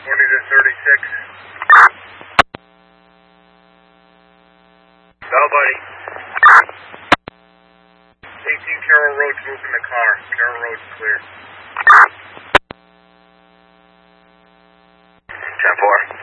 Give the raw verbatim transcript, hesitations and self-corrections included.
twenty to thirty-six. No, buddy. eighteen Carroll Road's moving the car. Carroll Road's clear. ten four.